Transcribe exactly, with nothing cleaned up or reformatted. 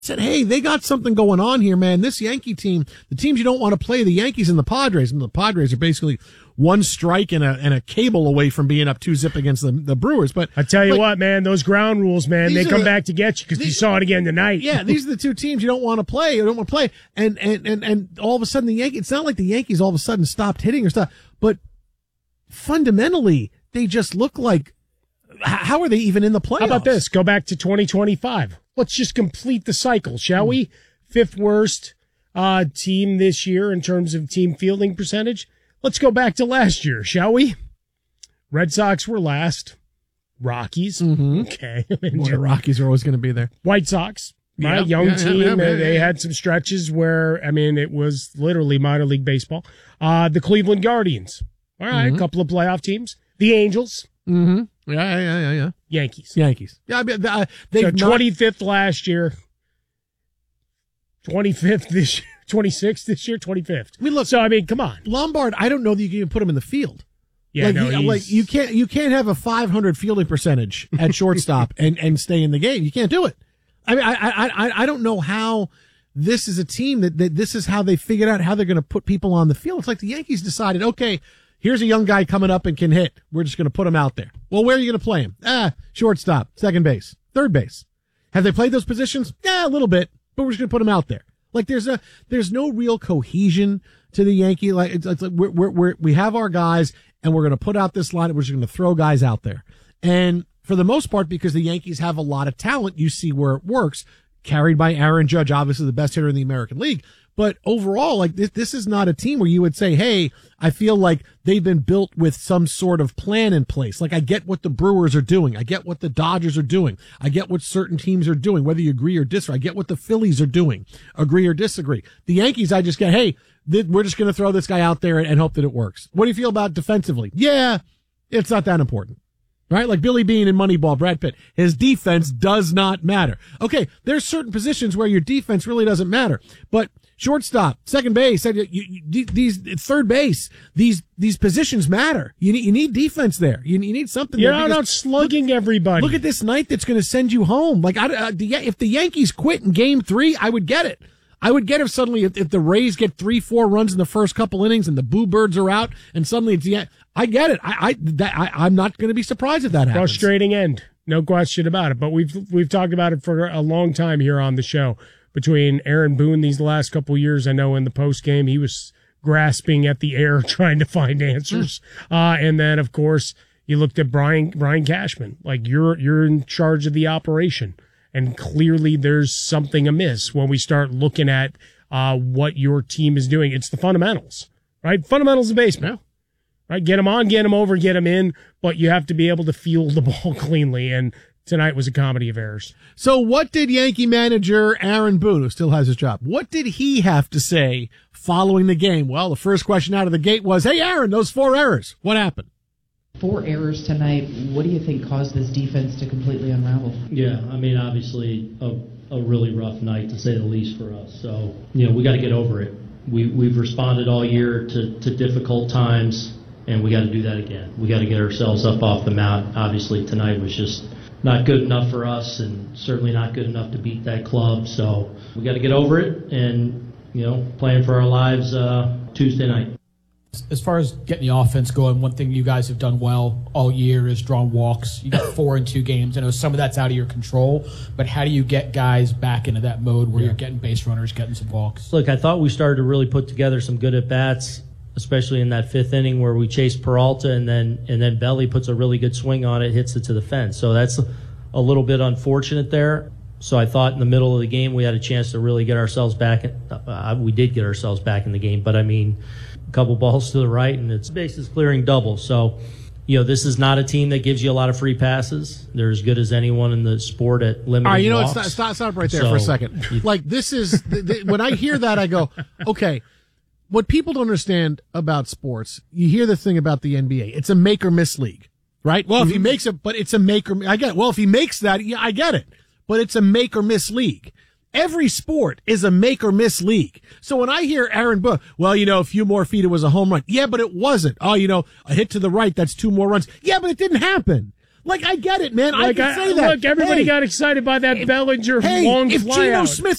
said, hey, they got something going on here, man. This Yankee team, the teams you don't want to play, the Yankees and the Padres, and the Padres are basically one strike and a and a cable away from being up two zip against the, the Brewers. But I tell you but, what, man, those ground rules, man, they come the, back to get you because you saw it again tonight. Yeah, these are the two teams you don't want to play. You don't want to play, and and and and all of a sudden the Yankees. It's not like the Yankees all of a sudden stopped hitting or stuff, but fundamentally they just look like. How are they even in the playoffs? How about this? Go back to twenty twenty-five. Let's just complete the cycle, shall mm. we? Fifth worst uh, team this year in terms of team fielding percentage. Let's go back to last year, shall we? Red Sox were last. Rockies. Mm-hmm. Okay. Boy, the Rockies are always going to be there. White Sox. My yep, young yeah, team, yeah, yeah, yeah, they yeah. had some stretches where, I mean, it was literally minor league baseball. Uh, the Cleveland Guardians. All right, mm-hmm. a couple of playoff teams. The Angels. Mm-hmm. Yeah, yeah, yeah, yeah. Yankees. Yankees. Yeah, I mean, uh, they've so twenty-fifth not... last year. twenty-fifth this year. twenty-sixth this year. twenty-fifth. I mean, look. So, I mean, come on. Lombard, I don't know that you can even put him in the field. Yeah, like, no, he, like you can't you can't have a five hundred fielding percentage at shortstop and, and stay in the game. You can't do it. I mean, I I I, I don't know how this is a team that, that this is how they figured out how they're going to put people on the field. It's like the Yankees decided, okay, here's a young guy coming up and can hit. We're just going to put him out there. Well, where are you going to play him? Ah, shortstop, second base, third base. Have they played those positions? Yeah, a little bit, but we're just going to put him out there. Like there's a there's no real cohesion to the Yankee. Like it's, it's like we're, we're, we're we have our guys and we're going to put out this line. We're just going to throw guys out there. And for the most part, because the Yankees have a lot of talent, you see where it works. Carried by Aaron Judge, obviously the best hitter in the American League. But overall, like this, this is not a team where you would say, hey, I feel like they've been built with some sort of plan in place. Like I get what the Brewers are doing. I get what the Dodgers are doing. I get what certain teams are doing, whether you agree or disagree. I get what the Phillies are doing, agree or disagree. The Yankees, I just get, hey, th- we're just going to throw this guy out there and, and hope that it works. What do you feel about defensively? Yeah, it's not that important. Right? Like Billy Beane in Moneyball, Brad Pitt. His defense does not matter. Okay, there's certain positions where your defense really doesn't matter. But shortstop, second base, you, you, these third base, these these positions matter. You need, you need defense there. You, you need something You're there. You're not slugging look, everybody. Look at this night that's going to send you home. Like, I, uh, the, if the Yankees quit in game three, I would get it. I would get if suddenly if, if the Rays get three, four runs in the first couple innings and the Boo Birds are out and suddenly it's the I get it. I I, that, I I'm not going to be surprised if that happens. Frustrating end, no question about it. But we've we've talked about it for a long time here on the show. Between Aaron Boone these last couple of years, I know in the post game he was grasping at the air trying to find answers, mm. uh, and then of course you looked at Brian Brian Cashman. Like you're you're in charge of the operation. And clearly there's something amiss when we start looking at uh, what your team is doing. It's the fundamentals, right? Fundamentals of baseball, yeah. Right? Get them on, get them over, get them in, but you have to be able to field the ball cleanly. And tonight was a comedy of errors. So what did Yankee manager Aaron Boone, who still has his job, what did he have to say following the game? Well, the first question out of the gate was, hey, Aaron, those four errors, what happened? Four errors tonight. What do you think caused this defense to completely unravel? Yeah, I mean, obviously a, a really rough night, to say the least, for us. So, you know, we got to get over it. We, we've responded all year to, to difficult times, and we got to do that again. We got to get ourselves up off the mat. Obviously, tonight was just not good enough for us and certainly not good enough to beat that club. So we got to get over it and, you know, plan for our lives uh, Tuesday night. As far as getting the offense going, one thing you guys have done well all year is drawn walks. You got four in two games. I know some of that's out of your control, but how do you get guys back into that mode where yeah. you're getting base runners, getting some walks? Look, I thought we started to really put together some good at-bats, especially in that fifth inning where we chased Peralta and then and then Belly puts a really good swing on it, hits it to the fence. So that's a little bit unfortunate there. So I thought in the middle of the game we had a chance to really get ourselves back. Uh, we did get ourselves back in the game, but I mean, a couple balls to the right and it's bases clearing double. So, you know, this is not a team that gives you a lot of free passes. They're as good as anyone in the sport at limiting All right, you know, walks. Stop, stop, stop right there so, for a second. Like this is the, the, when I hear that, I go, okay. What people don't understand about sports, you hear the thing about the N B A. It's a make or miss league, right? Well, mm-hmm. if he makes it, but it's a make or I get it. Well, if he makes that, yeah, I get it. But it's a make or miss league. Every sport is a make or miss league. So when I hear Aaron Boone, well, you know, a few more feet, it was a home run. Yeah, but it wasn't. Oh, you know, a hit to the right, that's two more runs. Yeah, but it didn't happen. Like, I get it, man. Like I can I, say that. Look, everybody hey, got excited by that if, Bellinger hey, long if flyout. Geno Smith